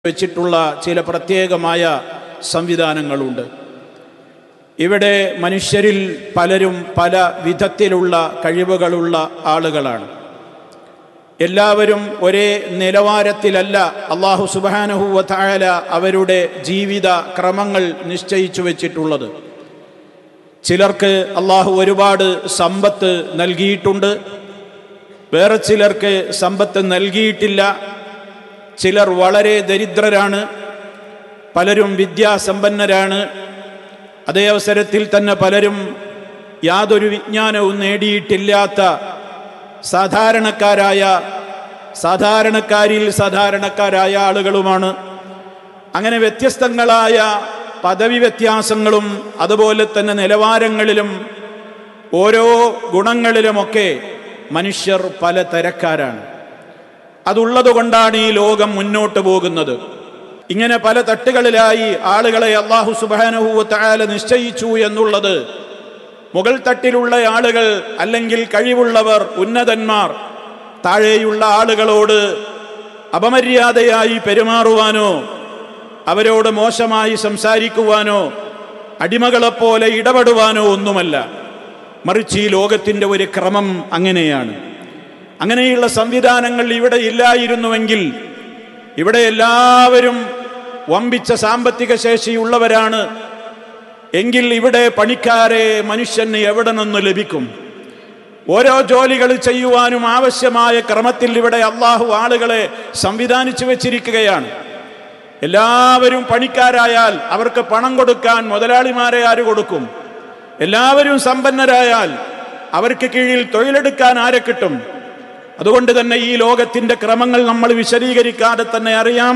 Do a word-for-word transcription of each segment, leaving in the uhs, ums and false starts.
വെച്ചിട്ടുള്ള ചില പ്രത്യേകമായ സംവിധാനങ്ങളുണ്ട്. ഇവിടെ മനുഷ്യരിൽ പലരും പല വിധത്തിലുള്ള കഴിവുകളുള്ള ആളുകളാണ്. എല്ലാവരും ഒരേ നിലവാരത്തിലല്ല അല്ലാഹു സുബ്ഹാനഹു വ തആല അവരുടെ ജീവിത ക്രമങ്ങൾ നിശ്ചയിച്ചു വെച്ചിട്ടുള്ളത്. ചിലർക്ക് അല്ലാഹു ഒരുപാട് സമ്പത്ത് നൽകിയിട്ടുണ്ട്, വേറെ ചിലർക്ക് സമ്പത്ത് നൽകിയിട്ടില്ല. ചിലർ വളരെ ദരിദ്രരാണ്, പലരും വിദ്യാസമ്പന്നരാണ്. അതേ അവസരത്തിൽ തന്നെ പലരും യാതൊരു വിജ്ഞാനവും നേടിയിട്ടില്ലാത്ത സാധാരണക്കാരായ സാധാരണക്കാരിൽ സാധാരണക്കാരായ ആളുകളുമാണ്. അങ്ങനെ വ്യത്യസ്തങ്ങളായ പദവി വ്യത്യാസങ്ങളും അതുപോലെ തന്നെ നിലവാരങ്ങളിലും ഓരോ ഗുണങ്ങളിലുമൊക്കെ മനുഷ്യർ പല തരക്കാരാണ്. അതുള്ളതുകൊണ്ടാണ് ഈ ലോകം മുന്നോട്ട് പോകുന്നത്. ഇങ്ങനെ പല തട്ടുകളിലായി ആളുകളെ അല്ലാഹു സുബ്ഹാനഹു വ തആല നിശ്ചയിച്ചു എന്നുള്ളത് മുകൾ തട്ടിലുള്ള ആളുകൾ അല്ലെങ്കിൽ കഴിവുള്ളവർ ഉന്നതന്മാർ താഴെയുള്ള ആളുകളോട് അപമര്യാദയായി പെരുമാറുവാനോ അവരോട് മോശമായി സംസാരിക്കുവാനോ അടിമകളെപ്പോലെ ഇടപെടുവാനോ ഒന്നുമല്ല. മറിച്ച് ഈ ലോകത്തിൻ്റെ ഒരു ക്രമം അങ്ങനെയാണ്. അങ്ങനെയുള്ള സംവിധാനങ്ങൾ ഇവിടെ ഇല്ലായിരുന്നുവെങ്കിൽ ഇവിടെ എല്ലാവരും വമ്പിച്ച സാമ്പത്തിക ശേഷിയുള്ളവരാണ് എങ്കിൽ ഇവിടെ പണിക്കാരെ മനുഷ്യന് എവിടെ നിന്ന് ലഭിക്കും? ഓരോ ജോലികൾ ചെയ്യുവാനും ആവശ്യമായ ക്രമത്തിൽ ഇവിടെ അല്ലാഹു ആളുകളെ സംവിധാനിച്ചു വെച്ചിരിക്കുകയാണ്. എല്ലാവരും പണിക്കാരായാൽ അവർക്ക് പണം കൊടുക്കാൻ മുതലാളിമാരെ ആര് കൊടുക്കും? എല്ലാവരും സമ്പന്നരായാൽ അവർക്ക് കീഴിൽ തൊഴിലെടുക്കാൻ ആരെ കിട്ടും? അതുകൊണ്ട് തന്നെ ഈ ലോകത്തിന്റെ ക്രമങ്ങൾ നമ്മൾ വിശദീകരിക്കാതെ തന്നെ അറിയാം.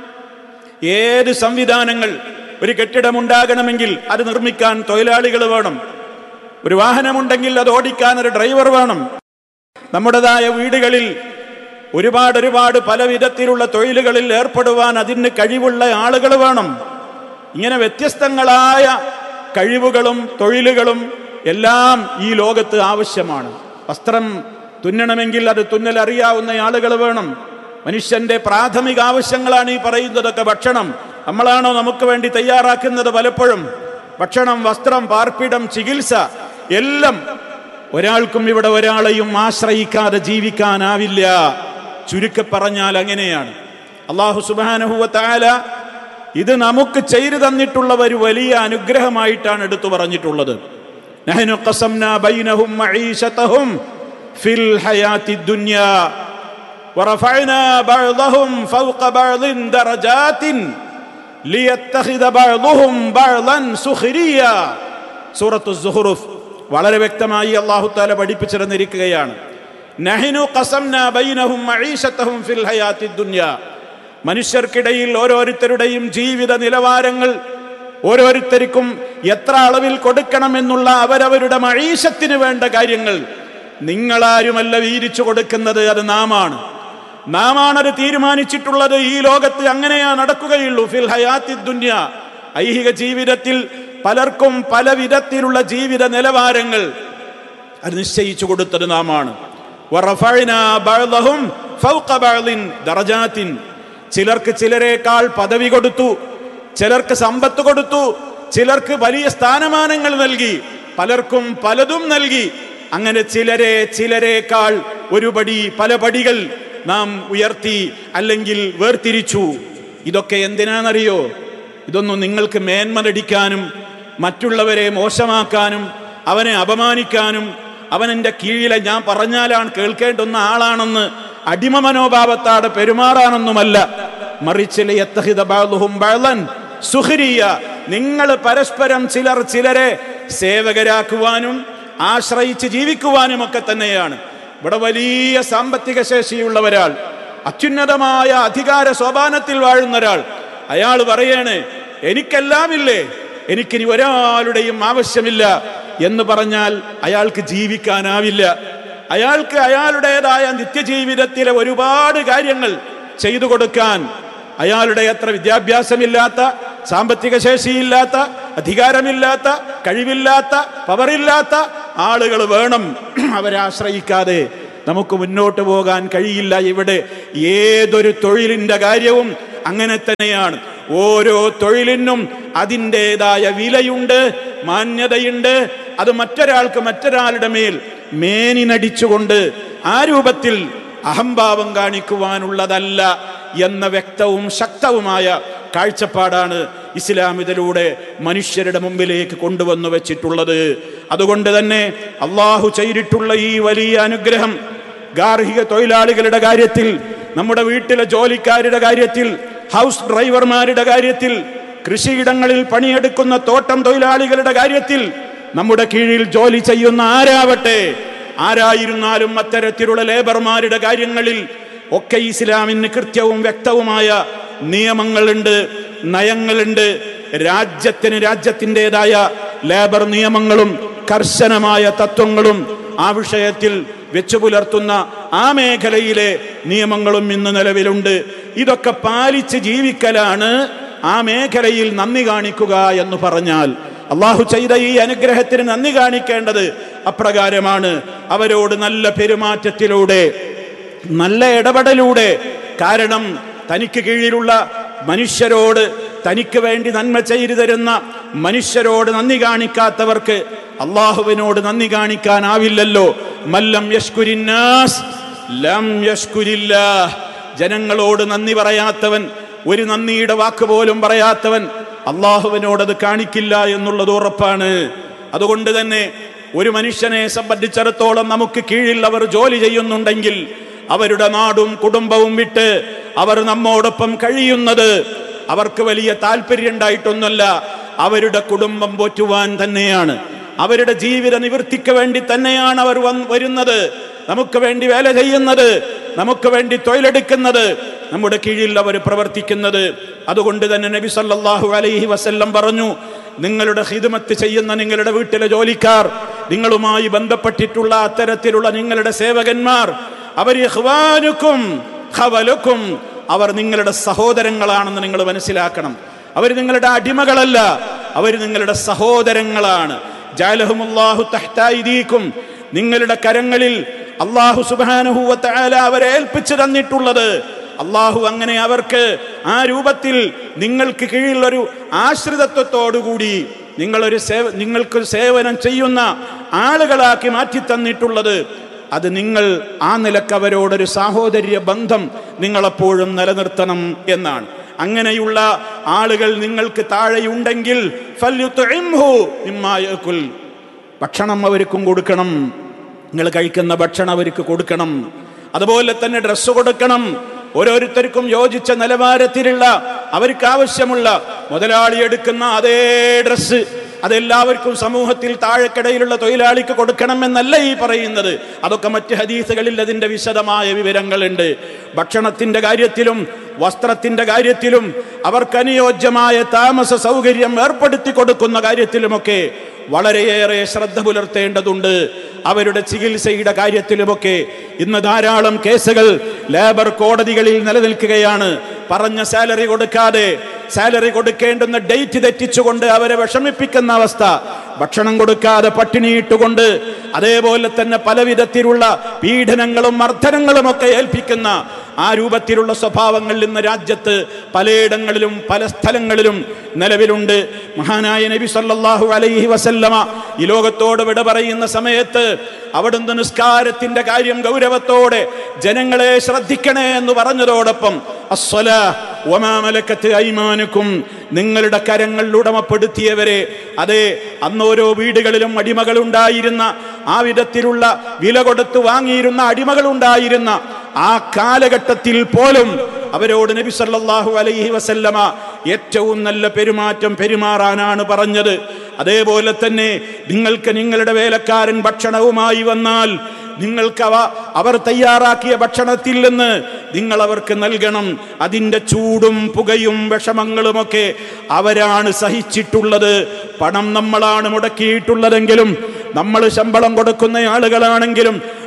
ഏത് സംവിധാനങ്ങൾ, ഒരു കെട്ടിടമുണ്ടാകണമെങ്കിൽ അത് നിർമ്മിക്കാൻ തൊഴിലാളികൾ വേണം, ഒരു വാഹനമുണ്ടെങ്കിൽ അത് ഓടിക്കാൻ ഒരു ഡ്രൈവർ വേണം. നമ്മുടേതായ വീടുകളിൽ ഒരുപാട് ഒരുപാട് പല വിധത്തിലുള്ള തൊഴിലുകളിൽ ഏർപ്പെടുവാൻ അതിന് കഴിവുള്ള ആളുകൾ വേണം. ഇങ്ങനെ വ്യത്യസ്തങ്ങളായ കഴിവുകളും തൊഴിലുകളും എല്ലാം ഈ ലോകത്ത് ആവശ്യമാണ്. വസ്ത്രം തുന്നണമെങ്കിൽ അത് തുന്നൽ അറിയാവുന്ന ആളുകൾ വേണം. മനുഷ്യന്റെ പ്രാഥമിക ആവശ്യങ്ങളാണ് ഈ പറയുന്നതൊക്കെ. ഭക്ഷണം നമ്മളാണോ നമുക്ക് വേണ്ടി തയ്യാറാക്കുന്നത്? പലപ്പോഴും ഭക്ഷണം, വസ്ത്രം, പാർപ്പിടം, ചികിത്സ എല്ലാം. ഒരാൾക്കും ഇവിടെ ഒരാളെയും ആശ്രയിക്കാതെ ജീവിക്കാനാവില്ല. ചുരുക്കി പറഞ്ഞാൽ അങ്ങനെയാണ്. അല്ലാഹു സുബ്ഹാനഹു വ തആല ഇത് നമുക്ക് ചെയ്തു തന്നിട്ടുള്ള ഒരു വലിയ അനുഗ്രഹമായിട്ടാണ് എടുത്തു പറഞ്ഞിട്ടുള്ളത്. നഹ്നു ഖസംനാ ബൈനഹും മഈശതഹും ഫിൽ ഹയാത്തി ദുനിയാ വറഫഅനാ ബഅദഹും ഫൗഖ ബഅദിൻ ദറജാതിൻ ലിയത്തഖിദ ബഅദുഹും ബഅദൻ സുഖ്രിയ. സൂറത്തു സുഖ്റുഫ് വളരെ വ്യക്തമായി അല്ലാഹു തആല പഠിപ്പിച്ചിരുന്നിരിക്കുകയാണ്. നഹ്നു ഖസംനാ ബൈനഹും മഈശതഹും ഫിൽ ഹയാത്തി ദുനിയാ. മനുഷ്യർക്കിടയിൽ ഓരോരുത്തരുടെയും ജീവിത നിലവാരങ്ങൾ, ഓരോരുത്തർക്കും എത്ര അളവിൽ കൊടുക്കണമെന്നുള്ള അവരവരുടെ മഈശത്തിന് വേണ്ട കാര്യങ്ങൾ നിങ്ങളാരുമല്ല വീതിച്ചു കൊടുക്കുന്നത്, അത് നാമാണ്. നാമാണത് തീരുമാനിച്ചിട്ടുള്ളത്. ഈ ലോകത്ത് അങ്ങനെയാ നടക്കുകയുള്ളൂ. ഫിൽ ഹയാത്തി ദുനിയാ, ഐഹിക ജീവിതത്തിൽ പലർക്കും പല വിധത്തിലുള്ള ജീവിത നിലവാരങ്ങൾ അത് നിശ്ചയിച്ചു കൊടുത്തത് നാമാണ്. വറഫഅനാ ബഅദഹും ഫൗഖ ബഅദിൻ ദറജാതിൻ. ചിലർക്ക് ചിലരേക്കാൾ പദവി കൊടുത്തു, ചിലർക്ക് സമ്പത്ത് കൊടുത്തു, ചിലർക്ക് വലിയ സ്ഥാനമാനങ്ങൾ നൽകി, പലർക്കും പലതും നൽകി. അങ്ങനെ ചിലരെ ചിലരേക്കാൾ ഒരു പടി, പല പടികൾ നാം ഉയർത്തി അല്ലെങ്കിൽ വേർതിരിച്ചു. ഇതൊക്കെ എന്തിനാണെന്നറിയോ? ഇതൊന്നും നിങ്ങൾക്ക് മേന്മ നടിക്കാനും മറ്റുള്ളവരെ മോശമാക്കാനും അവനെ അപമാനിക്കാനും അവനെൻ്റെ കീഴിലെ ഞാൻ പറഞ്ഞാലാണ് കേൾക്കേണ്ടുന്ന ആളാണെന്ന് അടിമ മനോഭാവത്താടെ പെരുമാറാനൊന്നുമല്ല. മറിച്ച് ലിയത്തഖിദ ബഅദുഹും ബഅദൻ സുഖ്രിയ, നിങ്ങൾ പരസ്പരം ചിലർ ചിലരെ സേവകരാക്കുവാനും ആശ്രയിച്ച് ജീവിക്കുവാനും ഒക്കെ തന്നെയാണ്. ഇവിടെ വലിയ സാമ്പത്തിക ശേഷിയുള്ള ഒരാൾ, അത്യുന്നതമായ അധികാര സോപാനത്തിൽ വാഴുന്ന ഒരാൾ, അയാൾ പറയാണ് എനിക്കെല്ലാമില്ലേ, എനിക്കിനി ഒരാളുടെയും ആവശ്യമില്ല എന്ന് പറഞ്ഞാൽ അയാൾക്ക് ജീവിക്കാനാവില്ല. അയാൾക്ക് അയാളുടേതായ നിത്യജീവിതത്തിലെ ഒരുപാട് കാര്യങ്ങൾ ചെയ്തു കൊടുക്കാൻ അയാളുടെ അത്ര വിദ്യാഭ്യാസമില്ലാത്ത, സാമ്പത്തിക ശേഷിയില്ലാത്ത, അധികാരമില്ലാത്ത, കഴിവില്ലാത്ത, പവറില്ലാത്ത ആളുകൾ വേണം. അവരെ ആശ്രയിക്കാതെ നമുക്ക് മുന്നോട്ട് പോകാൻ കഴിയില്ല. ഇവിടെ ഏതൊരു തൊഴിലിൻ്റെ കാര്യവും അങ്ങനെ തന്നെയാണ്. ഓരോ തൊഴിലിനും അതിൻ്റെതായ വിലയുണ്ട്, മാന്യതയുണ്ട്. അത് മറ്റൊരാൾക്ക് മറ്റൊരാളുടെ മേൽ മേനി നടിച്ചുകൊണ്ട് ആ രൂപത്തിൽ അഹംഭാവം കാണിക്കുവാനുള്ളതല്ല എന്ന വ്യക്തവും ശക്തവുമായ കാഴ്ചപ്പാടാണ് ഇസ്ലാം ഇതിലൂടെ മനുഷ്യരുടെ മുമ്പിലേക്ക് കൊണ്ടുവന്നു വെച്ചിട്ടുള്ളത്. അതുകൊണ്ട് തന്നെ അള്ളാഹു ചെയ്തിട്ടുള്ള ഈ വലിയ അനുഗ്രഹം ഗാർഹിക തൊഴിലാളികളുടെ കാര്യത്തിൽ, നമ്മുടെ വീട്ടിലെ ജോലിക്കാരുടെ കാര്യത്തിൽ, ഹൗസ് ഡ്രൈവർമാരുടെ കാര്യത്തിൽ, കൃഷിയിടങ്ങളിൽ പണിയെടുക്കുന്ന തോട്ടം തൊഴിലാളികളുടെ കാര്യത്തിൽ, നമ്മുടെ കീഴിൽ ജോലി ചെയ്യുന്ന ആരാവട്ടെ ആരായിരുന്നാലും അത്തരത്തിലുള്ള ലേബർമാരുടെ കാര്യങ്ങളിൽ ഒക്കെ ഇസ്ലാമിന് കൃത്യവും വ്യക്തവുമായ നിയമങ്ങളുണ്ട്, നയങ്ങളുണ്ട്. രാജ്യത്തിന് രാജ്യത്തിൻ്റെതായ ലേബർ നിയമങ്ങളും കർശനമായ തത്വങ്ങളും ആ വിഷയത്തിൽ വെച്ചു പുലർത്തുന്ന ആ മേഖലയിലെ നിയമങ്ങളും ഇന്ന് നിലവിലുണ്ട്. ഇതൊക്കെ പാലിച്ച് ജീവിക്കലാണ് ആ മേഖലയിൽ നന്ദി കാണിക്കുക എന്ന് പറഞ്ഞാൽ. അള്ളാഹു ചെയ്ത ഈ അനുഗ്രഹത്തിന് നന്ദി കാണിക്കേണ്ടത് അപ്രകാരമാണ്. അവരോട് നല്ല പെരുമാറ്റത്തിലൂടെ, നല്ല ഇടപെടലൂടെ. കാരണം തനിക്ക് കീഴിലുള്ള മനുഷ്യരോട്, തനിക്ക് വേണ്ടി നന്മ ചെയ്തു തരുന്ന മനുഷ്യരോട് നന്ദി കാണിക്കാത്തവർക്ക് അള്ളാഹുവിനോട് നന്ദി കാണിക്കാനാവില്ലല്ലോ. മല്ലം യശ്കുരിന്നാസ് ലം യശ്കുരില്ലാഹ്. ജനങ്ങളോട് നന്ദി പറയാത്തവൻ, ഒരു നന്ദിയുടെ വാക്ക് പോലും പറയാത്തവൻ അള്ളാഹുവിനോടത് കാണിക്കില്ല എന്നുള്ളത് ഉറപ്പാണ്. അതുകൊണ്ട് തന്നെ ഒരു മനുഷ്യനെ സംബന്ധിച്ചിടത്തോളം നമുക്ക് കീഴിൽ അവർ ജോലി ചെയ്യുന്നുണ്ടെങ്കിൽ അവരുടെ നാടും കുടുംബവും വിട്ട് അവർ നമ്മോടൊപ്പം കഴിയുന്നത് അവർക്ക് വലിയ താല്പര്യം ഉണ്ടായിട്ടൊന്നുമല്ല, അവരുടെ കുടുംബം പോറ്റുവാൻ തന്നെയാണ്, അവരുടെ ജീവിത നിവൃത്തിക്ക് വേണ്ടി തന്നെയാണ് അവർ വരുന്നത്, നമുക്ക് വേണ്ടി വേല ചെയ്യുന്നത്, നമുക്ക് വേണ്ടി തൊഴിലെടുക്കുന്നത്, നമ്മുടെ കീഴിൽ അവർ പ്രവർത്തിക്കുന്നത്. അതുകൊണ്ട് തന്നെ നബി സല്ലല്ലാഹു അലൈഹി വസല്ലം പറഞ്ഞു, നിങ്ങളുടെ ഖിദ്മത്ത് ചെയ്യുന്ന നിങ്ങളുടെ വീട്ടിലെ ജോലിക്കാർ, നിങ്ങളുമായി ബന്ധപ്പെട്ടിട്ടുള്ള അത്തരത്തിലുള്ള നിങ്ങളുടെ സേവകന്മാർ, അവർ ഇഖ്വാനുക്കും ഖവലുക്കും, അവർ നിങ്ങളുടെ സഹോദരങ്ങളാണെന്ന് നിങ്ങൾ മനസ്സിലാക്കണം. അവർ നിങ്ങളുടെ അടിമകളല്ല, അവർ നിങ്ങളുടെ സഹോദരങ്ങളാണ്. ജഅലഹുമുല്ലാഹു തഹ്ത അയ്ദീകും, നിങ്ങളുടെ കരങ്ങളിൽ അല്ലാഹു സുബ്ഹാനഹു വ തആല അവരെ ഏൽപ്പിച്ചു തന്നിട്ടുള്ളത്. അള്ളാഹു അങ്ങനെ അവർക്ക് ആ രൂപത്തിൽ നിങ്ങൾക്ക് കീഴിൽ ഒരു ആശ്രിതത്വത്തോടുകൂടി നിങ്ങളൊരു സേവ നിങ്ങൾക്ക് സേവനം ചെയ്യുന്ന ആളുകളാക്കി മാറ്റി തന്നിട്ടുള്ളത്. അത് നിങ്ങൾ ആ നിലക്ക് അവരോടൊരു സാഹോദര്യ ബന്ധം നിങ്ങളെപ്പോഴും നിലനിർത്തണം എന്നാണ്. അങ്ങനെയുള്ള ആളുകൾ നിങ്ങൾക്ക് താഴെയുണ്ടെങ്കിൽ ഫല്യുത്ഇംഹു മിമ്മാ യഅകുൽ, ഭക്ഷണം അവർക്കും കൊടുക്കണം. നിങ്ങൾ കഴിക്കുന്ന ഭക്ഷണം അവർക്ക് കൊടുക്കണം. അതുപോലെ തന്നെ ഡ്രസ്സ് കൊടുക്കണം. ഓരോരുത്തർക്കും യോജിച്ച നിലവാരത്തിലുള്ള, അവർക്ക് ആവശ്യമുള്ള, മുതലാളി എടുക്കുന്ന അതേ ഡ്രസ്സ് അതെല്ലാവർക്കും സമൂഹത്തിൽ താഴെക്കിടയിലുള്ള തൊഴിലാളിക്ക് കൊടുക്കണം എന്നല്ല ഈ പറയുന്നത്. അതൊക്കെ മറ്റ് ഹദീസുകളിൽ അതിൻ്റെ വിശദമായ വിവരങ്ങളുണ്ട്. ഭക്ഷണത്തിൻ്റെ കാര്യത്തിലും വസ്ത്രത്തിൻ്റെ കാര്യത്തിലും അവർക്ക് അനുയോജ്യമായ താമസ സൗകര്യം ഏർപ്പെടുത്തി കൊടുക്കുന്ന കാര്യത്തിലുമൊക്കെ വളരെയേറെ ശ്രദ്ധ പുലർത്തേണ്ടതുണ്ട്. അവരുടെ ചികിത്സയുടെ കാര്യത്തിലുമൊക്കെ ഇന്ന് ധാരാളം കേസുകൾ ലേബർ കോടതികളിൽ നിലനിൽക്കുകയാണ്. പറഞ്ഞ സാലറി കൊടുക്കാതെ, സാലറി കൊടുക്കേണ്ടുന്ന ഡേറ്റ് തെറ്റിച്ചുകൊണ്ട് അവരെ വിഷമിപ്പിക്കുന്ന അവസ്ഥ, ഭക്ഷണം കൊടുക്കാതെ പട്ടിണിയിട്ടുകൊണ്ട്, അതേപോലെ തന്നെ പല വിധത്തിലുള്ള പീഡനങ്ങളും മർദ്ദനങ്ങളും ഒക്കെ ഏൽപ്പിക്കുന്ന ആ രൂപത്തിലുള്ള സ്വഭാവങ്ങൾ ഇന്ന് രാജ്യത്ത് പലയിടങ്ങളിലും പല സ്ഥലങ്ങളിലും നിലവിലുണ്ട്. മഹാനായ നബി സല്ലല്ലാഹു അലൈഹി വസല്ലമ ഈ ലോകത്തോട് വിട പറയുന്ന സമയത്ത് അവിടുന്ന് നിസ്കാരത്തിന്റെ കാര്യം ഗൗരവത്തോടെ ജനങ്ങളെ ശ്രദ്ധിക്കണേ എന്ന് പറഞ്ഞതോടൊപ്പം അസ്സലാ വമാ മലക്കത്ത് ഐമാനുക്കും, നിങ്ങളുടെ കരങ്ങളിൽ ഉടമപ്പെടുത്തിയവരെ, അതെ അന്ന് ഓരോ വീടുകളിലും അടിമകൾ ഉണ്ടായിരുന്ന, ആ വിധത്തിലുള്ള വില കൊടുത്ത് വാങ്ങിയിരുന്ന അടിമകൾ ഉണ്ടായിരുന്ന ആ കാലഘട്ടത്തിൽ പോലും അവരോട് നബി സല്ലല്ലാഹു അലൈഹി വസല്ലമ ഏറ്റവും നല്ല പെരുമാറ്റം പെരുമാറാനാണ് പറഞ്ഞത്. അതേപോലെ തന്നെ നിങ്ങൾക്ക് നിങ്ങളുടെ വേലക്കാരൻ ഭക്ഷണവുമായി വന്നാൽ നിങ്ങൾക്ക് അവ അവർ തയ്യാറാക്കിയ ഭക്ഷണത്തിൽ നിന്ന് നിങ്ങൾ അവർക്ക് നൽകണം. അതിൻ്റെ ചൂടും പുകയും വിഷമങ്ങളുമൊക്കെ അവരാണ് സഹിച്ചിട്ടുള്ളത്. പണം നമ്മളാണ് മുടക്കിയിട്ടുള്ളതെങ്കിലും, നമ്മൾ ശമ്പളം കൊടുക്കുന്ന ആളുകളാണെങ്കിലും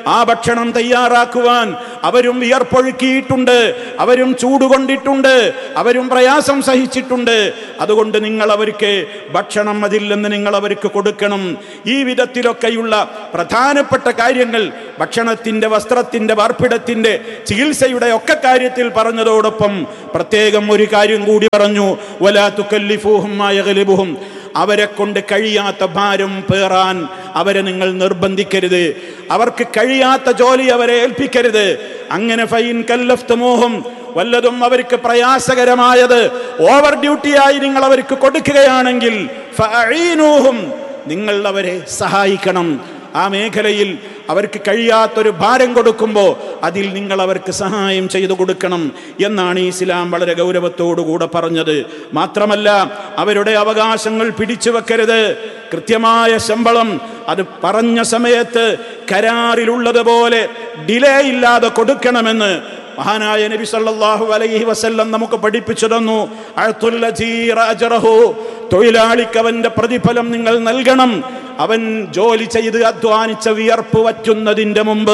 ആ ഭക്ഷണം തയ്യാറാക്കുവാൻ അവരും വിയർപ്പൊഴുക്കിയിട്ടുണ്ട്, അവരും ചൂടുകൊണ്ടിട്ടുണ്ട്, അവരും പ്രയാസം സഹിച്ചിട്ടുണ്ട്. അതുകൊണ്ട് നിങ്ങൾ അവർക്ക് ഭക്ഷണം അതിൽ നിന്ന് നിങ്ങൾ അവർക്ക് കൊടുക്കണം. ഈ വിധത്തിലൊക്കെയുള്ള പ്രധാനപ്പെട്ട കാര്യങ്ങൾ ഭക്ഷണത്തിന്റെ, വസ്ത്രത്തിന്റെ, പാർപ്പിടത്തിന്റെ, ചികിത്സയുടെ ഒക്കെ കാര്യത്തിൽ പറഞ്ഞതോടൊപ്പം പ്രത്യേകം ഒരു കാര്യം കൂടി പറഞ്ഞു. വലാ തുകല്ലിഫൂഹും മാ യഗ്ലിബുഹും, അവരെ കൊണ്ട് കഴിയാത്ത ഭാരം പേറാൻ അവരെ നിങ്ങൾ നിർബന്ധിക്കരുത്. അവർക്ക് കഴിയാത്ത ജോലി അവരെ ഏൽപ്പിക്കരുത്. അങ്ങനെ ഫൈൻ കല്ലഫ്തുമൂഹും, വല്ലതും അവർക്ക് പ്രയാസകരമായത് ഓവർ ഡ്യൂട്ടിയായി നിങ്ങൾ അവർക്ക് കൊടുക്കുകയാണെങ്കിൽ ഫഅഈനൂഹും, നിങ്ങൾ അവരെ സഹായിക്കണം. ആ മേഖലയിൽ അവർക്ക് കഴിയാത്തൊരു ഭാരം കൊടുക്കുമ്പോൾ അതിൽ നിങ്ങൾ അവർക്ക് സഹായം ചെയ്തു കൊടുക്കണം എന്നാണ് ഇസ്ലാം വളരെ ഗൗരവത്തോടുകൂടെ പറഞ്ഞത്. മാത്രമല്ല, അവരുടെ അവകാശങ്ങൾ പിടിച്ചു വെക്കരുത്. കൃത്യമായ ശമ്പളം അത് പറഞ്ഞ സമയത്ത് കരാറിലുള്ളതുപോലെ ഡിലേ ഇല്ലാതെ കൊടുക്കണമെന്ന് മഹാനായ നബി സല്ലല്ലാഹു അലൈഹി വസല്ലം നമുക്ക് പഠിപ്പിച്ചു തന്നു. അഅ്തുൽ അജീറ അജ്റഹു, തൊഴിലാളിക്ക് അവന്റെ പ്രതിഫലം നിങ്ങൾ നൽകണം. അവൻ ജോലി ചെയ്ത് അധ്വാനിച്ച വിയർപ്പ് വറ്റുന്നതിന്റെ മുമ്പ്.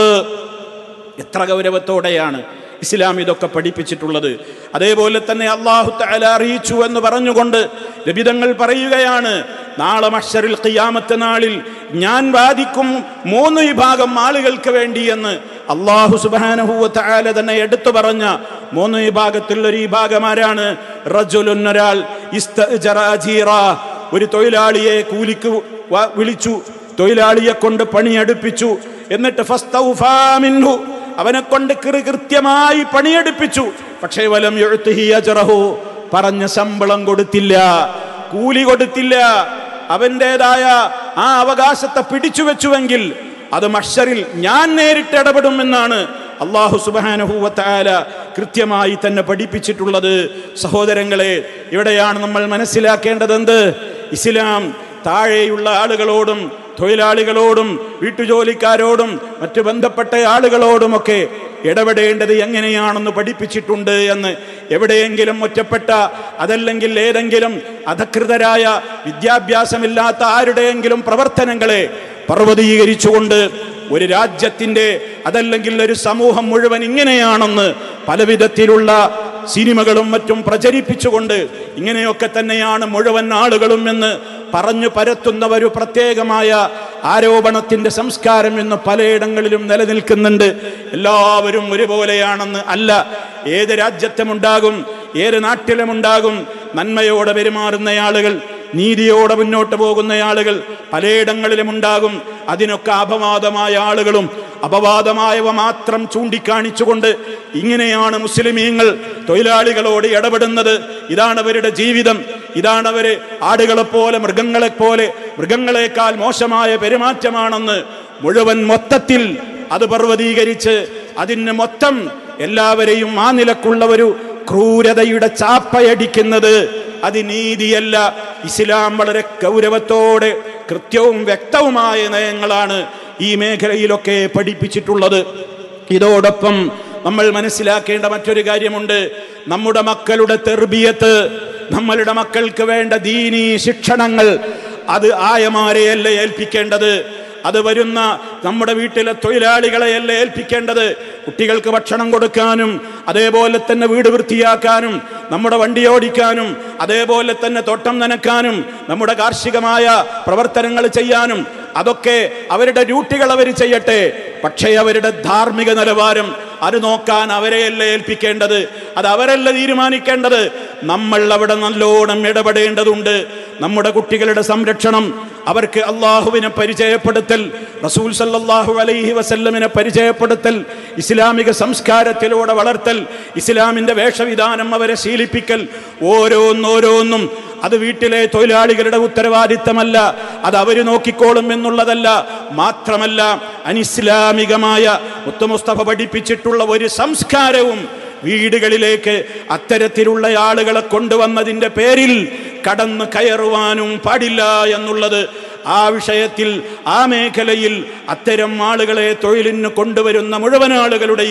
എത്ര ഗൗരവത്തോടെയാണ് ഇസ്ലാം ഇതൊക്കെ പഠിപ്പിച്ചിട്ടുള്ളത്. അതേപോലെ തന്നെ അല്ലാഹു തആല അറിയിച്ചു എന്ന് പറഞ്ഞുകൊണ്ട് നബിതങ്ങൾ പറയുകയാണ്, നാളെ മഹ്ശറിൽ ഖിയാമത്ത് നാളിൽ ഞാൻ വാദിക്കും മൂന്ന് വിഭാഗം ആളുകൾക്ക് വേണ്ടി എന്ന് അല്ലാഹു സുബ്ഹാനഹു വ തആല തന്നെ എടുത്തു പറഞ്ഞ മൂന്ന് വിഭാഗത്തിൽ ഒരു വിഭാഗം ആരാണ്? റജുലുൻ, ഒരാൾ ഇസ്തഅജറ അജീറ, ഒരു തൊഴിലാളിയെ കൂലിക്ക് വിളിച്ചു, തൊഴിലാളിയെ കൊണ്ട് പണിയെടുപ്പിച്ചു. എന്നിട്ട് ഫസ്തൗഫാ മിൻഹു, അവനെ കൊണ്ട് കൃത്യമായി പണിയെടുപ്പിച്ചു. പക്ഷേ വലം യുഅ്തിഹി അജ്റഹു, പറഞ്ഞ ശമ്പളം കൊടുത്തില്ല, കൂലി കൊടുത്തില്ല. അവൻ്റെതായ ആ അവകാശത്തെ പിടിച്ചു വെച്ചുവെങ്കിൽ അത് മഹ്ശറിൽ ഞാൻ നേരിട്ട് ഇടപെടുമെന്നാണ് അല്ലാഹു സുബ്ഹാനഹു വ തആല കൃത്യമായി തന്നെ പഠിപ്പിച്ചിട്ടുള്ളത്. സഹോദരങ്ങളെ, ഇവിടെയാണ് നമ്മൾ മനസ്സിലാക്കേണ്ടത് എന്ത്? ഇസ്ലാം താഴെയുള്ള ആളുകളോടും തൊഴിലാളികളോടും വീട്ടുജോലിക്കാരോടും മറ്റു ബന്ധപ്പെട്ട ആളുകളോടുമൊക്കെ ഇടപെടേണ്ടത് എങ്ങനെയാണെന്ന് പഠിപ്പിച്ചിട്ടുണ്ട് എന്ന്. എവിടെയെങ്കിലും ഒറ്റപ്പെട്ട, അതല്ലെങ്കിൽ ഏതെങ്കിലും അധകൃതരായ വിദ്യാഭ്യാസമില്ലാത്ത ആരുടെയെങ്കിലും പ്രവർത്തനങ്ങളെ പർവ്വതീകരിച്ചുകൊണ്ട് ഒരു രാജ്യത്തിന്റെ, അതല്ലെങ്കിൽ ഒരു സമൂഹം മുഴുവൻ ഇങ്ങനെയാണെന്ന് പല വിധത്തിലുള്ള സിനിമകളും മറ്റും പ്രചരിപ്പിച്ചുകൊണ്ട് ഇങ്ങനെയൊക്കെ തന്നെയാണ് മുഴുവൻ ആളുകളും എന്ന് പറഞ്ഞു പരത്തുന്ന ഒരു പ്രത്യേകമായ ആരോപണത്തിന്റെ സംസ്കാരം ഇന്ന് പലയിടങ്ങളിലും നിലനിൽക്കുന്നുണ്ട്. എല്ലാവരും ഒരുപോലെയാണെന്ന് അല്ല. ഏത് രാജ്യത്തുമുണ്ടാകും, ഏത് നാട്ടിലുമുണ്ടാകും നന്മയോടെ പെരുമാറുന്ന ആളുകൾ, നീതിയോടെ മുന്നോട്ട് പോകുന്ന ആളുകൾ പലയിടങ്ങളിലും ഉണ്ടാകും. അതിനൊക്കെ അപവാദമായ ആളുകളും അപവാദമായവ മാത്രം ചൂണ്ടിക്കാണിച്ചുകൊണ്ട് ഇങ്ങനെയാണ് മുസ്ലിമീങ്ങൾ തൊഴിലാളികളോട് ഇടപെടുന്നത്, ഇതാണ് അവരുടെ ജീവിതം, ഇതാണ് അവര് ആടുകളെപ്പോലെ, മൃഗങ്ങളെപ്പോലെ, മൃഗങ്ങളെക്കാൾ മോശമായ പെരുമാറ്റമാണെന്ന് മുഴുവൻ മൊത്തത്തിൽ അത് പർവ്വതീകരിച്ച് അതിന് മൊത്തം എല്ലാവരെയും ആ നിലക്കുള്ള ഒരു ക്രൂരതയുടെ ചാപ്പയടിക്കുന്നത് അത് നീതിയല്ല. ഇസ്ലാം വളരെ ഗൗരവത്തോടെ കൃത്യവും വ്യക്തവുമായ നയങ്ങളാണ് ഈ മേഖലയിലൊക്കെ പഠിപ്പിച്ചിട്ടുള്ളത്. ഇതോടൊപ്പം നമ്മൾ മനസ്സിലാക്കേണ്ട മറ്റൊരു കാര്യമുണ്ട്. നമ്മുടെ മക്കളുടെ തെർബിയത്ത്, നമ്മളുടെ മക്കൾക്ക് വേണ്ട ദീനീ ശിക്ഷണങ്ങൾ അത് ആയമാരെയല്ല ഏൽപ്പിക്കേണ്ടത്, അത് വരുന്ന നമ്മുടെ വീട്ടിലെ തൊഴിലാളികളെയല്ല ഏൽപ്പിക്കേണ്ടത്. കുട്ടികൾക്ക് ഭക്ഷണം കൊടുക്കാനും അതേപോലെ തന്നെ വീട് വൃത്തിയാക്കാനും നമ്മുടെ വണ്ടി ഓടിക്കാനും അതേപോലെ തന്നെ തോട്ടം നനക്കാനും നമ്മുടെ കാർഷികമായ പ്രവർത്തനങ്ങൾ ചെയ്യാനും അതൊക്കെ അവരുടെ ഡ്യൂട്ടികൾ അവർ ചെയ്യട്ടെ. പക്ഷേ അവരുടെ ധാർമ്മിക നിലവാരം അത് നോക്കാൻ അവരെയല്ല ഏൽപ്പിക്കേണ്ടത്, അത് അവരല്ല തീരുമാനിക്കേണ്ടത്. നമ്മൾ അവിടെ നല്ലോണം ഇടപെടേണ്ടതുണ്ട്. നമ്മുടെ കുട്ടികളുടെ സംരക്ഷണം, അവർക്ക് അള്ളാഹുവിനെ പരിചയപ്പെടുത്തൽ, റസൂൽ സല്ലല്ലാഹു അലൈഹി വസല്ലമിനെ പരിചയപ്പെടുത്തൽ, ഇസ്ലാമിക സംസ്കാരത്തിലൂടെ വളർത്തൽ, ഇസ്ലാമിന്റെ വേഷവിധാനം അവരെ ശീലിപ്പിക്കൽ, ഓരോന്നോരോന്നും അത് വീട്ടിലെ തൊഴിലാളികളുടെ ഉത്തരവാദിത്തമല്ല, അത് അവർ നോക്കിക്കോളും എന്നുള്ളതല്ല. മാത്രമല്ല അനിസ്ലാമികമായ മുത്ത് മുസ്തഫ പഠിപ്പിച്ചിട്ടുള്ള ഒരു സംസ്കാരവും വീടുകളിലേക്ക് അത്തരത്തിലുള്ള ആളുകളെ കൊണ്ടുവന്നതിൻ്റെ പേരിൽ കടന്നു കയറുവാനും പാടില്ല എന്നുള്ളത്. ആ വിഷയത്തിൽ, ആ മേഖലയിൽ അത്തരം ആളുകളെ തൊഴിലിന് കൊണ്ടുവരുന്ന മുഴുവൻ ആളുകളുടെയും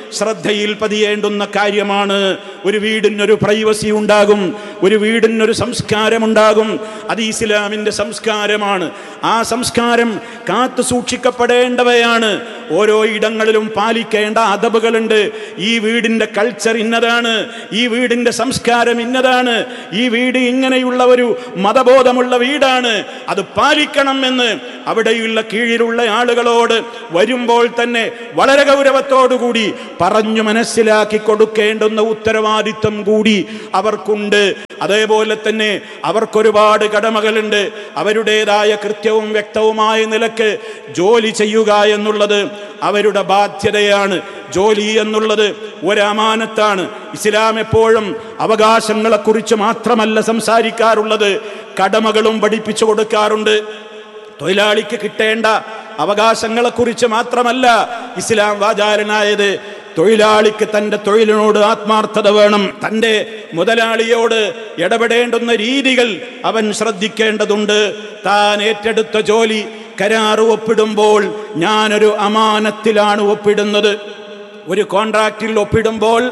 ശ്രദ്ധയിൽ പതിയേണ്ടുന്ന കാര്യമാണ്. ഒരു വീടിനൊരു പ്രൈവസി ഉണ്ടാകും, ഒരു വീടിനൊരു സംസ്കാരമുണ്ടാകും. അത് ഇസ്ലാമിൻ്റെ സംസ്കാരമാണ്. ആ സംസ്കാരം കാത്തു സൂക്ഷിക്കപ്പെടേണ്ടവയാണ്. ഓരോ ഇടങ്ങളിലും പാലിക്കേണ്ട അദബുകളുണ്ട്. ഈ വീടിൻ്റെ കൾച്ചർ ഇന്നതാണ്, ഈ വീടിൻ്റെ സംസ്കാരം ഇന്നതാണ്, ഈ വീട് ഇങ്ങനെയുള്ള ഒരു മതബോധമുള്ള വീടാണ്, അത് പാലിക്കണം എന്ന് അവിടെയുള്ള കീഴിലുള്ള ആളുകളോട് വരുമ്പോൾ തന്നെ വളരെ ഗൗരവത്തോടുകൂടി പറഞ്ഞു മനസ്സിലാക്കി കൊടുക്കേണ്ടുന്ന ഉത്തരവാദിത്വം കൂടി അവർക്കുണ്ട്. അതേപോലെ തന്നെ അവർക്കൊരുപാട് കടമകളുണ്ട്. അവരുടേതായ കൃത്യവും വ്യക്തവുമായ നിലക്ക് ജോലി ചെയ്യുക എന്നുള്ളത് അവരുടെ ബാധ്യതയാണ്. ജോലി എന്നുള്ളത് ഒരു അമാനത്താണ്. ഇസ്ലാം എപ്പോഴും അവകാശങ്ങളെക്കുറിച്ച് മാത്രമല്ല സംസാരിക്കാറുള്ളത്, കടമകളും പഠിപ്പിച്ചു കൊടുക്കാറുണ്ട്. തൊഴിലാളിക്ക് കിട്ടേണ്ട അവകാശങ്ങളെക്കുറിച്ച് മാത്രമല്ല ഇസ്ലാം വാചാലനായത്. തൊഴിലാളിക്ക് തൻ്റെ തൊഴിലിനോട് ആത്മാർത്ഥത വേണം. തൻ്റെ മുതലാളിയോട് ഇടപെടേണ്ടുന്ന രീതികൾ അവൻ ശ്രദ്ധിക്കേണ്ടതുണ്ട്. താൻ ഏറ്റെടുത്ത ജോലി കരാറ് ഒപ്പിടുമ്പോൾ ഞാനൊരു അമാനത്തിലാണ് ഒപ്പിടുന്നത്. ഒരു കോൺട്രാക്റ്റിൽ ഒപ്പിടുമ്പോൾ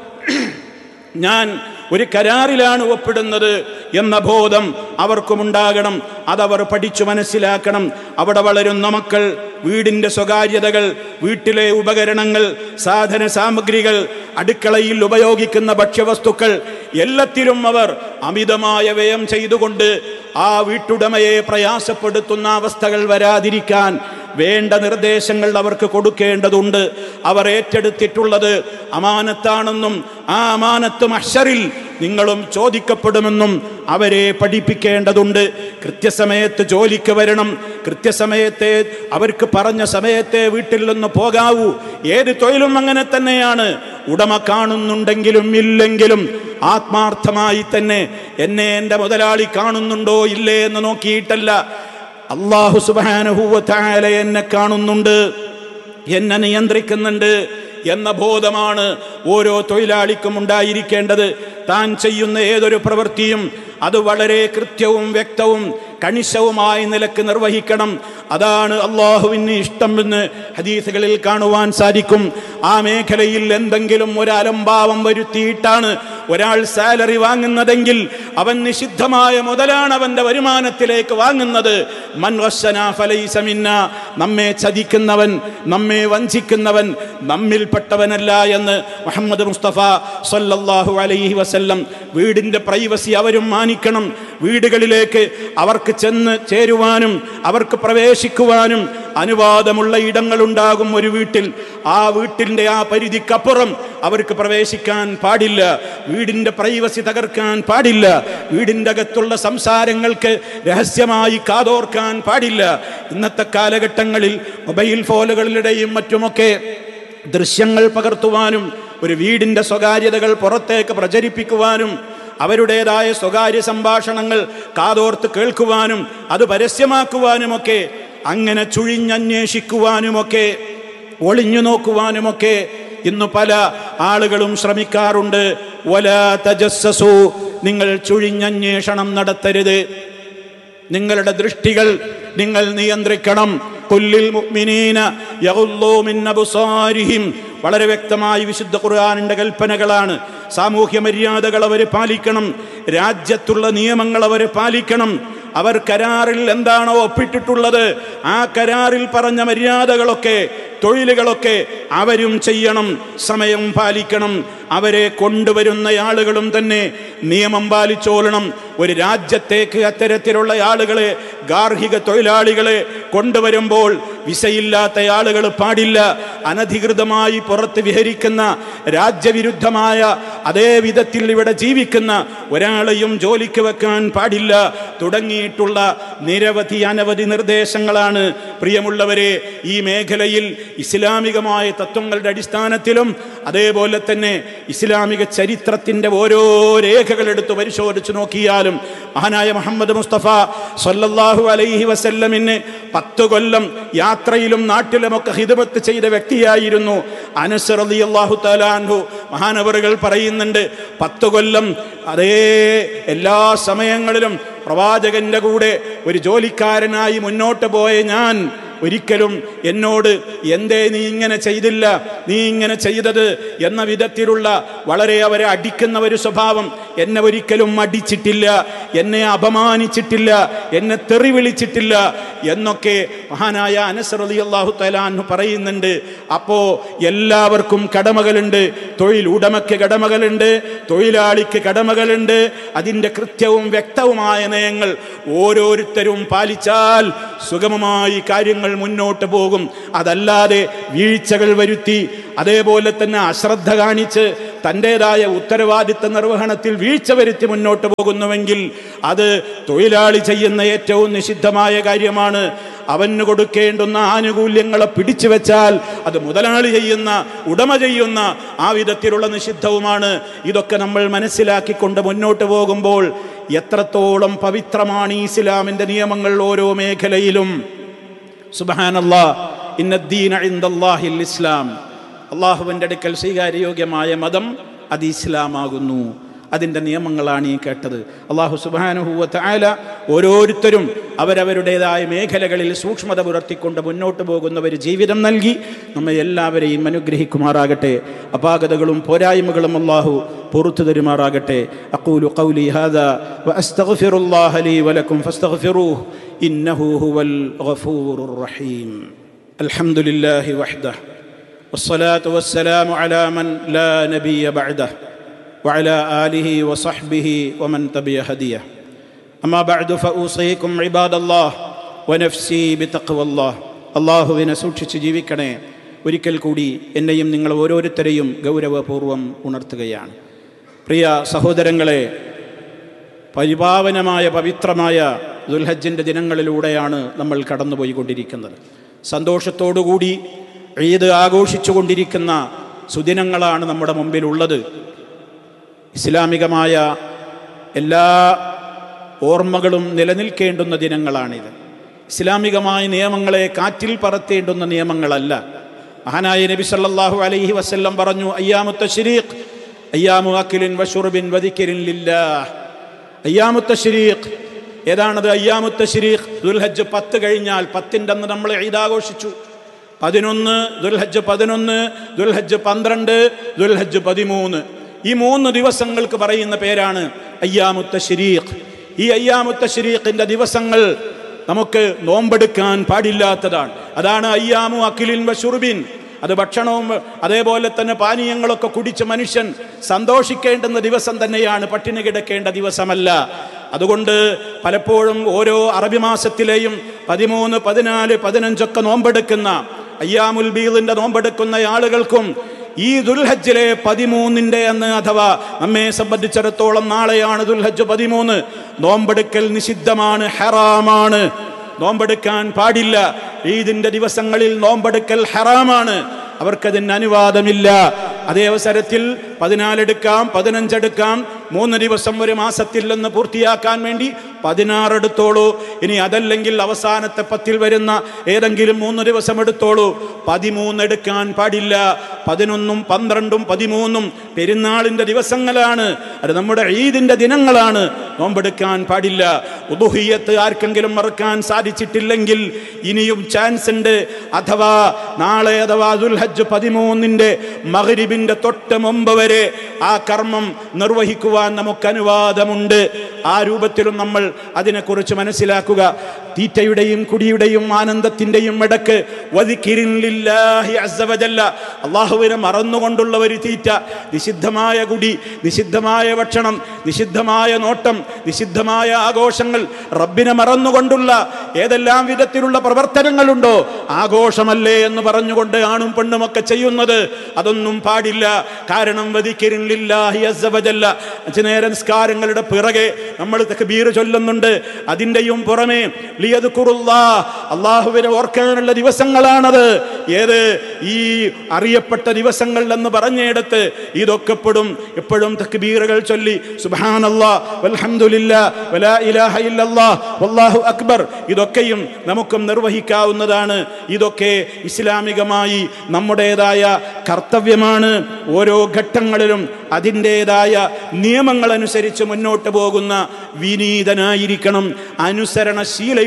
ഞാൻ ഒരു കരാറിലാണ് ഒപ്പിടുന്നത് എന്ന ബോധം അവർക്കുമുണ്ടാകണം. അതവർ പഠിച്ചു മനസ്സിലാക്കണം. അവിടെ വളരുന്ന മക്കൾ വീടിൻ്റെ സ്വകാര്യതകൾ, വീട്ടിലെ ഉപകരണങ്ങൾ, സാധന സാമഗ്രികൾ, അടുക്കളയിൽ ഉപയോഗിക്കുന്ന ഭക്ഷ്യവസ്തുക്കൾ എല്ലാത്തിലും അവർ അമിതമായ വ്യയം ചെയ്തുകൊണ്ട് ആ വീട്ടുടമയെ പ്രയാസപ്പെടുത്തുന്ന അവസ്ഥകൾ വരാതിരിക്കാൻ വേണ്ട നിർദ്ദേശങ്ങൾ അവർക്ക് കൊടുക്കേണ്ടതുണ്ട്. അവർ ഏറ്റെടുത്തിട്ടുള്ളത് അമാനത്താണെന്നും ആ അമാനത്ത് മഹ്ശറിൽ നിങ്ങളും ചോദിക്കപ്പെടുമെന്നും അവരെ പഠിപ്പിക്കേണ്ടതുണ്ട്. കൃത്യസമയത്ത് ജോലിക്ക് വരണം. കൃത്യസമയത്തെ അവർക്ക് പറഞ്ഞ സമയത്തെ വീട്ടിൽ നിന്ന് പോകാവൂ. ഏത് തൊഴിലും അങ്ങനെ തന്നെയാണ്. ഉടമ കാണുന്നുണ്ടെങ്കിലും ഇല്ലെങ്കിലും ആത്മാർത്ഥമായി തന്നെ എന്നെ എൻ്റെ മുതലാളി കാണുന്നുണ്ടോ ഇല്ലേ എന്ന് നോക്കിയിട്ടല്ല, അല്ലാഹു സുബ്ഹാനഹു വ തആല എന്നെ കാണുന്നുണ്ട്, എന്നെ നിയന്ത്രിക്കുന്നുണ്ട് എന്ന ബോധമാണ് ഓരോ തൊഴിലാളിക്കും ഉണ്ടായിരിക്കേണ്ടത്. താൻ ചെയ്യുന്ന ഏതൊരു പ്രവൃത്തിയും അത് വളരെ കൃത്യവും വ്യക്തവും കണിശവുമായി നിലക്ക് നിർവഹിക്കണം. അതാണ് അള്ളാഹുവിന് ഇഷ്ടം എന്ന് ഹദീസുകളിൽ കാണുവാൻ സാധിക്കും. ആ മേഖലയിൽ എന്തെങ്കിലും ഒരു അലംഭാവം വരുത്തിയിട്ടാണ് ഒരാൾ സാലറി വാങ്ങുന്നതെങ്കിൽ അവൻ നിഷിദ്ധമായ മുതലാണ് അവന്റെ വരുമാനത്തിലേക്ക് വാങ്ങുന്നത്. മൻ വശനാ ഫലൈസ മിന്നാ, നമ്മെ ചതിക്കുന്നവൻ, നമ്മെ വഞ്ചിക്കുന്നവൻ നമ്മിൽപ്പെട്ടവനല്ല എന്ന് മുഹമ്മദ് മുസ്തഫ സല്ലല്ലാഹു അലൈഹി വസല്ലം. വീടിന്റെ പ്രൈവസി അവരും മാനിക്കണം. വീടുകളിലേക്ക് അവർക്ക് ചെന്ന് ചേരുവാനും അവർക്ക് പ്രവേശിക്കുവാനും അനുവാദമുള്ള ഇടങ്ങളുണ്ടാകും ഒരു വീട്ടിൽ. ആ വീട്ടിൻ്റെ ആ പരിധിക്കപ്പുറം അവർക്ക് പ്രവേശിക്കാൻ പാടില്ല. വീടിൻ്റെ പ്രൈവസി തകർക്കാൻ പാടില്ല. വീടിൻ്റെ അകത്തുള്ള സംസാരങ്ങൾക്ക് രഹസ്യമായി കാതോർക്കാൻ പാടില്ല. ഇന്നത്തെ കാലഘട്ടങ്ങളിൽ മൊബൈൽ ഫോണുകളിലൂടെയും മറ്റുമൊക്കെ ദൃശ്യങ്ങൾ പകർത്തുവാനും ഒരു വീടിൻ്റെ സ്വകാര്യതകൾ പുറത്തേക്ക് പ്രചരിപ്പിക്കുവാനും അവരുടേതായ സ്വകാര്യ സംഭാഷണങ്ങൾ കാതോർത്ത് കേൾക്കുവാനും അത് പരസ്യമാക്കുവാനുമൊക്കെ, അങ്ങനെ ചുഴിഞ്ഞന്വേഷിക്കുവാനുമൊക്കെ ഒളിഞ്ഞു നോക്കുവാനുമൊക്കെ ഇന്ന് പല ആളുകളും ശ്രമിക്കാറുണ്ട്. വലാ തജസ്സസു, നിങ്ങൾ ചുഴിഞ്ഞന്വേഷണം നടത്തരുത്. നിങ്ങളുടെ ദൃഷ്ടികൾ നിങ്ങൾ നിയന്ത്രിക്കണം. ഖുല്ലിൽ മുഅ്മിനീന യഗുല്ലൂ മിൻ അബ്സാരിഹിം, വളരെ വ്യക്തമായി വിശുദ്ധ ഖുർആനിന്റെ കൽപ്പനകളാണ്. സാമൂഹ്യ മര്യാദകൾ അവർ പാലിക്കണം. രാജ്യത്തുള്ള നിയമങ്ങൾ അവർ പാലിക്കണം. അവർ കരാറിൽ എന്താണോ ഒപ്പിട്ടിട്ടുള്ളത് ആ കരാറിൽ പറഞ്ഞ മര്യാദകളൊക്കെ തൊഴിലുകളൊക്കെ അവരും ചെയ്യണം. സമയം പാലിക്കണം. അവരെ കൊണ്ടുവരുന്ന ആളുകളും തന്നെ നിയമം പാലിച്ചോളണം. ഒരു രാജ്യത്തേക്ക് അത്തരത്തിലുള്ള ആളുകളെ, ഗാർഹിക തൊഴിലാളികളെ കൊണ്ടുവരുമ്പോൾ വിസയില്ലാത്ത ആളുകൾ പാടില്ല. അനധികൃതമായി പുറത്ത് വിഹരിക്കുന്ന രാജ്യവിരുദ്ധമായ അതേ വിധത്തിൽ ഇവിടെ ജീവിക്കുന്ന ഒരാളെയും ജോലിക്ക് വെക്കാൻ പാടില്ല. തുടങ്ങിയിട്ടുള്ള നിരവധി അനവധി നിർദ്ദേശങ്ങളാണ് പ്രിയമുള്ളവരെ ഈ മേഖലയിൽ ഇസ്ലാമികമായ തത്വങ്ങളുടെ അടിസ്ഥാനത്തിലും അതേപോലെ തന്നെ ഇസ്ലാമിക ചരിത്രത്തിന്റെ ഓരോ രേഖകൾ എടുത്ത് പരിശോധിച്ചു നോക്കിയാലും മഹാനായ മുഹമ്മദ് മുസ്തഫ സല്ലല്ലാഹു അലൈഹി വസല്ലമിന് പത്ത് കൊല്ലം യാത്രയിലും നാട്ടിലുമൊക്കെ ഖിദ്മത്ത് ചെയ്ത വ്യക്തിയായിരുന്നു അനസ് റളിയല്ലാഹു തആല അൻഹു. മഹാനവറുകൾ പറയുന്നുണ്ട്, പത്ത് കൊല്ലം അതേ എല്ലാ സമയങ്ങളിലും പ്രവാചകന്റെ കൂടെ ഒരു ജോലിക്കാരനായി മുന്നോട്ട് പോയ ഞാൻ ഒരിക്കലും എന്നോട് എന്തേ നീ ഇങ്ങനെ ചെയ്തില്ല, നീ ഇങ്ങനെ ചെയ്തത് എന്ന വിധത്തിലുള്ള വളരെ അവരെ അടിക്കുന്ന ഒരു സ്വഭാവം എന്നെ ഒരിക്കലും അടിച്ചിട്ടില്ല, എന്നെ അപമാനിച്ചിട്ടില്ല, എന്നെ തെറി വിളിച്ചിട്ടില്ല എന്നൊക്കെ മഹാനായ അനസ് റളിയല്ലാഹു തആല അൻഹു പറയുന്നുണ്ട്. അപ്പോ എല്ലാവർക്കും കടമകളുണ്ട്. തൊഴിൽ ഉടമയ്ക്ക് കടമകളുണ്ട്, തൊഴിലാളിക്ക് കടമകളുണ്ട്. അതിൻ്റെ കൃത്യവും വ്യക്തവുമായ നയങ്ങൾ ഓരോരുത്തരും പാലിച്ചാൽ സുഗമമായി കാര്യങ്ങൾ മുന്നോട്ട് പോകും. അതല്ലാതെ വീഴ്ചകൾ വരുത്തി, അതേപോലെ തന്നെ അശ്രദ്ധ കാണിച്ച് തൻ്റെതായ ഉത്തരവാദിത്ത നിർവഹണത്തിൽ വീഴ്ച വരുത്തി മുന്നോട്ട് പോകുന്നുവെങ്കിൽ അത് തൊഴിലാളി ചെയ്യുന്ന ഏറ്റവും നിഷിദ്ധമായ കാര്യമാണ്. അവന് കൊടുക്കേണ്ടുന്ന ആനുകൂല്യങ്ങളെ പിടിച്ചു വെച്ചാൽ അത് മുതലാളി ചെയ്യുന്ന, ഉടമ ചെയ്യുന്ന ആ വിധത്തിലുള്ള നിഷിദ്ധവുമാണ്. ഇതൊക്കെ നമ്മൾ മനസ്സിലാക്കിക്കൊണ്ട് മുന്നോട്ട് പോകുമ്പോൾ എത്രത്തോളം പവിത്രമാണ് ഈ ഇസ്ലാമിൻ്റെ നിയമങ്ങൾ ഓരോ മേഖലയിലും. സുബ്ഹാനല്ലാഹ്, ഇന്നദ്ദീന ഇൻദല്ലാഹിൽ ഇസ്ലാം. അള്ളാഹുവിൻ്റെ അടുക്കൽ സ്വീകാര്യോഗ്യമായ മതം അത് ഇസ്ലാമാകുന്നു. അതിൻ്റെ നിയമങ്ങളാണ് ഈ കേട്ടത്. അള്ളാഹു സുബ്ഹാനഹു വ തആല ഓരോരുത്തരും അവരവരുടേതായ മേഖലകളിൽ സൂക്ഷ്മത പുലർത്തിക്കൊണ്ട് മുന്നോട്ട് പോകുന്ന ഒരു ജീവിതം നൽകി നമ്മെ എല്ലാവരെയും അനുഗ്രഹിക്കുമാറാകട്ടെ. അപാകതകളും പോരായ്മകളും അള്ളാഹു പുറത്തു തരുമാറാകട്ടെ. അഖൂലു ഖൗലി ഹാദാ വ അസ്തഗ്ഫിറുല്ലാഹ ലീ വലക്കും ഫസ്തഗ്ഫിറൂഹു ഇന്നഹു ഹുവൽ ഗഫൂറുർ റഹീം. അൽഹംദുലില്ലാഹി വഹ്ദഹു വസ്സലാത്തു വസ്സലാമു അലാ മൻ ലാ നബിയ്യ ബഅദഹു وعلى آله وصحبه ومن تبع هديه. أما بعد فأوصيكم عباد الله ونفسي بتقوى الله. അള്ളാഹുവിനെ സൂക്ഷിച്ച് ജീവിക്കണേ. ഒരിക്കൽ കൂടി എന്നെയും നിങ്ങൾ ഓരോരുത്തരെയും ഗൗരവപൂർവ്വം ഉണർത്തുകയാണ്. പ്രിയ സഹോദരങ്ങളെ, പരിപാവനമായ പവിത്രമായ ദുൽഹജ്ജിൻ്റെ ദിനങ്ങളിലൂടെയാണ് നമ്മൾ കടന്നുപോയിക്കൊണ്ടിരിക്കുന്നത്. സന്തോഷത്തോടുകൂടി ഈദ് ആഘോഷിച്ചു കൊണ്ടിരിക്കുന്ന സുദിനങ്ങളാണ് നമ്മുടെ മുമ്പിലുള്ളത്. ഇസ്ലാമികമായ എല്ലാ ഓർമ്മകളും നിലനിൽക്കേണ്ടുന്ന ദിനങ്ങളാണിത്. ഇസ്ലാമികമായ നിയമങ്ങളെ കാറ്റിൽ പറത്തേണ്ടുന്ന നിയമങ്ങളല്ല. മഹാനായ നബി സല്ലല്ലാഹു അലൈഹി വസല്ലം പറഞ്ഞു, അയ്യാമു തശ്രീഖ് അയ്യാമു അക്ലിൻ വശുർബിൻ വദിക്രിൻ ലില്ലാഹ്. അയ്യാമു തശ്രീഖ് ഏതാണത്? അയ്യാമു തശ്രീഖ് ദുൽഹജ്ജ് പത്ത് കഴിഞ്ഞാൽ, പത്തിൻ്റെ അന്ന് നമ്മൾ ഈദ് ആഘോഷിച്ചു. പതിനൊന്ന് ദുൽഹജ്ജ്, പതിനൊന്ന് ദുൽഹജ്ജ്, പന്ത്രണ്ട് ദുൽഹജ്ജ്, പതിമൂന്ന്, ഈ മൂന്ന് ദിവസങ്ങൾക്ക് പറയുന്ന പേരാണ് അയ്യാമു തശ്രീഖ്. ഈ അയ്യാമു തശ്രീഖിൻ്റെ ദിവസങ്ങൾ നമുക്ക് നോമ്പെടുക്കാൻ പാടില്ലാത്തതാണ്. അതാണ് അയ്യാമു അക്ലിൻ വശുർബിൻ. അത് ഭക്ഷണവും അതേപോലെ തന്നെ പാനീയങ്ങളൊക്കെ കുടിച്ച് മനുഷ്യൻ സന്തോഷിക്കേണ്ടുന്ന ദിവസം തന്നെയാണ്, പട്ടിണി കിടക്കേണ്ട ദിവസമല്ല. അതുകൊണ്ട് പലപ്പോഴും ഓരോ അറബി മാസത്തിലെയും പതിമൂന്ന്, പതിനാല്, പതിനഞ്ചൊക്കെ നോമ്പെടുക്കുന്ന, അയ്യാമുൽ ബീദിന്റെ നോമ്പെടുക്കുന്ന ആളുകൾക്കും ഈ ദുൽഹജ്ജിലെ പതിമൂന്നിൻ്റെ അന്ന്, അഥവാ നമ്മെ സംബന്ധിച്ചിടത്തോളം നാളെയാണ് ദുൽഹജ്ജ് പതിമൂന്ന്, നോമ്പെടുക്കൽ നിഷിദ്ധമാണ്, ഹറാമാണ്. നോമ്പെടുക്കാൻ പാടില്ല. ഈദിന്റെ ദിവസങ്ങളിൽ നോമ്പെടുക്കൽ ഹറാമാണ്. അവർക്കതിന് അനുവാദമില്ല. അതേ അവസരത്തിൽ പതിനാലെടുക്കാം, പതിനഞ്ചെടുക്കാം. മൂന്ന് ദിവസം ഒരു മാസത്തിൽ നിന്ന് പൂർത്തിയാക്കാൻ വേണ്ടി പതിനാറെടുത്തോളൂ. ഇനി അതല്ലെങ്കിൽ അവസാനത്തെ പത്തിൽ വരുന്ന ഏതെങ്കിലും മൂന്ന് ദിവസം എടുത്തോളൂ. പതിമൂന്ന് എടുക്കാൻ പാടില്ല. പതിനൊന്നും പന്ത്രണ്ടും പതിമൂന്നും പെരുന്നാളിൻ്റെ ദിവസങ്ങളാണ്, അത് നമ്മുടെ ഈദിൻ്റെ ദിനങ്ങളാണ്. നോമ്പെടുക്കാൻ പാടില്ല. ഉദുഹിയ്യത്ത് ആർക്കെങ്കിലും മറക്കാൻ സാധിച്ചിട്ടില്ലെങ്കിൽ ഇനിയും ചാൻസ് ഉണ്ട്. അഥവാ നാളെ, അഥവാ ദുൽഹജ്ജ് പതിമൂന്നിൻ്റെ മഗ്രിബിൻ്റെ തൊട്ട് മുമ്പ് വരെ ആ കർമ്മം നിർവഹിക്കുവാൻ നമുക്ക് അനുവാദമുണ്ട്. ആ രൂപത്തിലും നമ്മൾ അതിനെക്കുറിച്ച് മനസ്സിലാക്കുക. തീറ്റയുടെയും കുടിയുടെയും ആനന്ദത്തിൻ്റെയും ഇടക്ക് അള്ളാഹുവിനെ മറന്നുകൊണ്ടുള്ള ഒരു തീറ്റ, നിഷിദ്ധമായ കുടി, നിഷിദ്ധമായ ഭക്ഷണം, നിഷിദ്ധമായ നോട്ടം, നിഷിദ്ധമായ ആഘോഷങ്ങൾ, റബ്ബിനെ മറന്നുകൊണ്ടുള്ള ഏതെല്ലാം വിധത്തിലുള്ള പ്രവർത്തനങ്ങളുണ്ടോ ആഘോഷമല്ലേ എന്ന് പറഞ്ഞുകൊണ്ട് ആണും പെണ്ണുമൊക്കെ ചെയ്യുന്നത്, അതൊന്നും പാടില്ല. കാരണം അഞ്ചു നേര നിസ്കാരങ്ങളുടെ പിറകെ നമ്മൾ തക്ബീർ ചൊല്ലുന്നുണ്ട്. അതിൻ്റെയും പുറമെ അള്ളാഹുവിനെ ഓർക്കാനുള്ള ദിവസങ്ങളാണത്. ഏത്? ഈ അറിയപ്പെട്ട ദിവസങ്ങൾ എന്ന് പറഞ്ഞെടുത്ത് ഇതൊക്കെ പെടും. എപ്പോഴും തക്ബീറുകൾ ചൊല്ലി സുബ്ഹാനല്ലാഹ് വൽഹംദുലില്ലാഹ് വലാ ഇലാഹ ഇല്ലല്ലാഹ് വല്ലാഹു അക്ബർ, ഇതൊക്കെയും നമുക്കും നിർവഹിക്കാവുന്നതാണ്. ഇതൊക്കെ ഇസ്ലാമികമായി നമ്മുടേതായ കർത്തവ്യമാണ്. ഓരോ ഘട്ടങ്ങളിലും അതിൻ്റെതായ നിയമങ്ങളനുസരിച്ച് മുന്നോട്ട് പോകുന്ന വിനീതനായിരിക്കണം, അനുസരണശീലയുള്ള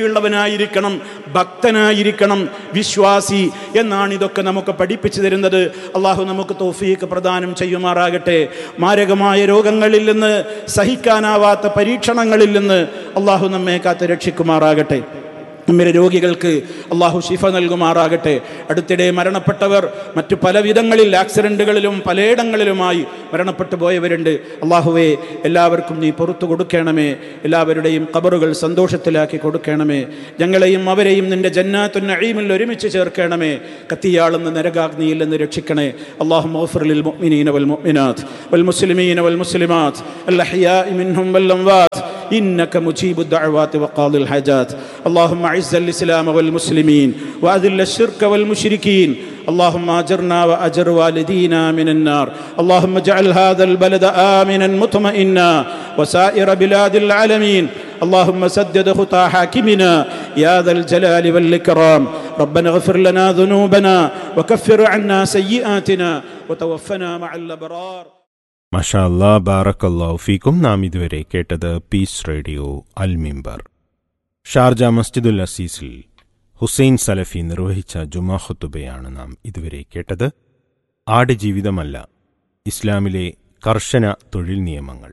നിഷ്ഠയുള്ളവനായിരിക്കണം, ഭക്തനായിരിക്കണം, വിശ്വാസി എന്നാണ് ഇതൊക്കെ നമുക്ക് പഠിപ്പിച്ചു തരുന്നത്. അള്ളാഹു നമുക്ക് തൗഫീഖ് പ്രദാനം ചെയ്യുമാറാകട്ടെ. മാരകമായ രോഗങ്ങളിൽ നിന്ന്, സഹിക്കാനാവാത്ത പരീക്ഷണങ്ങളിൽ നിന്ന് അള്ളാഹു നമ്മെ കാത്ത് രക്ഷിക്കുമാറാകട്ടെ. നമ്മിലെ രോഗികൾക്ക് അള്ളാഹു ശിഫ നൽകുമാറാകട്ടെ. അടുത്തിടെ മരണപ്പെട്ടവർ മറ്റു പല വിധങ്ങളിൽ ആക്സിഡൻറ്റുകളിലും പലയിടങ്ങളിലുമായി മരണപ്പെട്ടു പോയവരുണ്ട്. അള്ളാഹുവേ, എല്ലാവർക്കും നീ പുറത്തു കൊടുക്കണമേ. എല്ലാവരുടെയും ഖബറുകൾ സന്തോഷത്തിലാക്കി കൊടുക്കണമേ. ഞങ്ങളെയും അവരെയും നിന്റെ ജന്നാത്തുൻ നഈമിൽ ഒരുമിച്ച് ചേർക്കണമേ. കത്തിയാളുന്ന നരകാഗ്നിയിൽ നിന്ന് രക്ഷിക്കണേ. അല്ലാഹുമ്മ ഗ്ഫിർ ലിൽ മുഅ്മിനീന വൽ മുഅ്മിനാത്ത് വൽ മുസ്ലിമീന വൽ മുസ്ലിമാത്ത് അൽ അഹ്യാഇ മിൻഹും വൽ അംവാത്ത് إنك مجيب الدعوات وقاضي الحاجات. اللهم أعز الإسلام والمسلمين وأذل الشرك والمشركين. اللهم أجرنا وأجر والدينا من النار. اللهم اجعل هذا البلد آمنا مطمئنا وسائر بلاد العالمين. اللهم سدد خطى حاكمنا يا ذا الجلال والإكرام. ربنا اغفر لنا ذنوبنا وكفر عنا سيئاتنا وتوفنا مع الأبرار. മാഷാ അല്ലാഹ്, ബാറക്കല്ലാഹു ഫീക്കും. നാം ഇതുവരെ കേട്ടത് പീസ് റേഡിയോ അൽ മിമ്പർ. ഷാർജ മസ്ജിദുൽ അസീസിൽ ഹുസൈൻ സലഫി നിർവഹിച്ച ജുമാ ഖുതുബയാണ് നാം ഇതുവരെ കേട്ടത്. ആടുജീവിതമല്ല, ഇസ്ലാമിലെ കർശന തൊഴിൽ നിയമങ്ങൾ.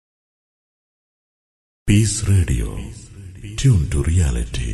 Piece radio, tune to reality.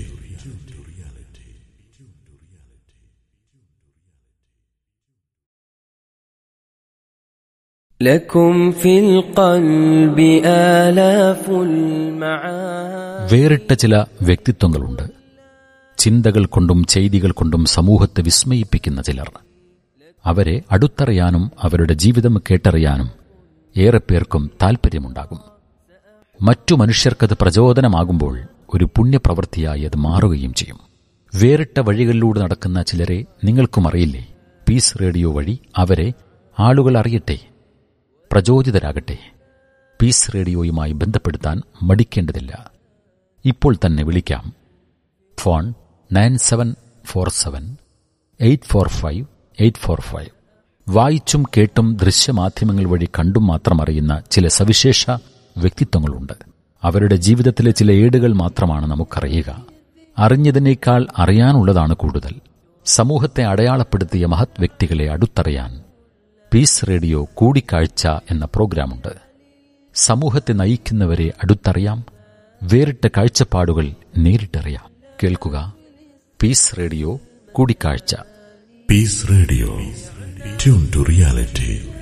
വേറിട്ട ചില വ്യക്തിത്വങ്ങളുണ്ട്. ചിന്തകൾ കൊണ്ടും ചെയ്തികൾ കൊണ്ടും സമൂഹത്തെ വിസ്മയിപ്പിക്കുന്ന ചിലർ. അവരെ അടുത്തറിയാനും അവരുടെ ജീവിതം കേട്ടറിയാനും ഏറെ പേർക്കും താൽപ്പര്യമുണ്ടാകും. മറ്റു മനുഷ്യർക്കത് പ്രചോദനമാകുമ്പോൾ ഒരു പുണ്യപ്രവൃത്തിയായി അത് മാറുകയും ചെയ്യും. വേറിട്ട വഴികളിലൂടെ നടക്കുന്ന ചിലരെ നിങ്ങൾക്കും അറിയില്ലേ? പീസ് റേഡിയോ വഴി അവരെ ആളുകൾ അറിയട്ടെ, പ്രചോദിതരാകട്ടെ. പീസ് റേഡിയോയുമായി ബന്ധപ്പെടുത്താൻ മടിക്കേണ്ടതില്ല. ഇപ്പോൾ തന്നെ വിളിക്കാം. Phone nine seven four seven eight four five eight four five. വായിച്ചും കേട്ടും ദൃശ്യമാധ്യമങ്ങൾ വഴി കണ്ടും മാത്രം അറിയുന്ന ചില സവിശേഷ വ്യക്തിത്വങ്ങളുണ്ട്. അവരുടെ ജീവിതത്തിലെ ചില ഏടുകൾ മാത്രമാണ് നമുക്കറിയുക. അറിഞ്ഞതിനേക്കാൾ അറിയാനുള്ളതാണ് കൂടുതൽ. സമൂഹത്തെ അടയാളപ്പെടുത്തിയ മഹത് വ്യക്തികളെ അടുത്തറിയാൻ പീസ് റേഡിയോ കൂടിക്കാഴ്ച എന്ന പ്രോഗ്രാമുണ്ട്. സമൂഹത്തെ നയിക്കുന്നവരെ അടുത്തറിയാം, വേറിട്ട കാഴ്ചപ്പാടുകൾ നേരിട്ടറിയാം. കേൾക്കുക പീസ് റേഡിയോ കൂടിക്കാഴ്ച. Piece radio, tune to reality.